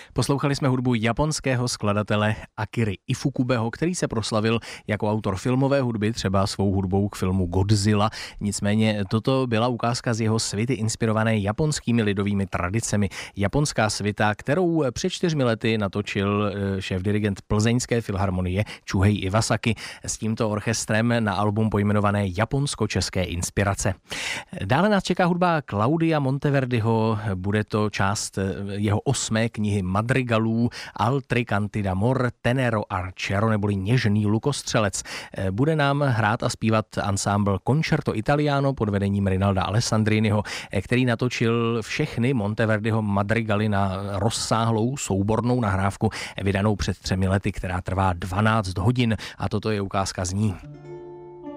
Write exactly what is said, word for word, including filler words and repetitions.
Poslouchali jsme hudbu japonského skladatele Akiry Ifukubeho, který se proslavil jako autor filmové hudby, třeba svou hudbou k filmu Godzilla. Nicméně toto byla ukázka z jeho svity inspirované japonskými lidovými tradicemi. Japonská svita, kterou před čtyřmi lety natočil šéfdirigent Plzeňské filharmonie Čuhej Iwasaki s tímto orchestrem na album pojmenované Japonsko-české inspirace. Dále nás čeká hudba Claudia Monteverdiho, bude to část jeho osmé knihy madrigalů Altri canti d'amor tenero arciero, neboli něžný lukostřelec. Bude nám hrát a zpívat ansámbl Concerto Italiano pod vedením Rinalda Alessandriniho, který natočil všechny Monteverdiho madrigaly na rozsáhlou soubornou nahrávku vydanou před třemi lety, která trvá dvanáct hodin, a toto je ukázka z ní.